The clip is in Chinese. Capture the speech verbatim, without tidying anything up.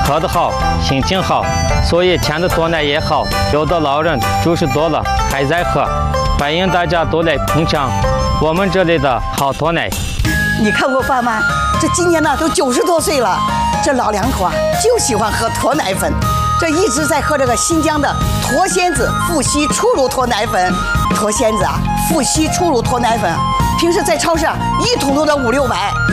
喝得好，心情好，所以甜的脱奶也好。有的老人就是多了还在喝，欢迎大家都来捧场我们这里的好脱奶。 你看过爸妈，这今年呢都九十多岁了，这老两口啊就喜欢喝脱奶粉，这一直在喝这个新疆的脱仙子富硒初乳脱奶粉。脱仙子啊，富硒初乳脱奶粉，平时在超市啊一桶都得五六百。